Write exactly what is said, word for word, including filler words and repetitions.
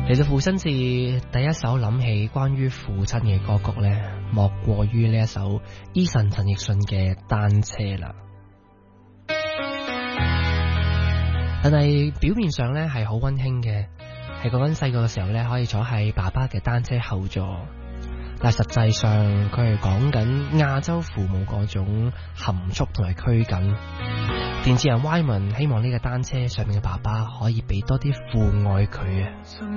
嚟到父親節，第一首諗起關於父親嘅歌曲呢，莫過於呢一首 Eason 陳奕迅嘅單車啦。但係表面上呢係好溫馨嘅，係講緊細個嘅時候呢可以坐喺爸爸嘅單車後座，但係實際上佢係講緊亞洲父母嗰種含蓄同埋拘謹。電視人 Wyman 希望呢個單車上面嘅爸爸可以俾多啲父愛佢啊。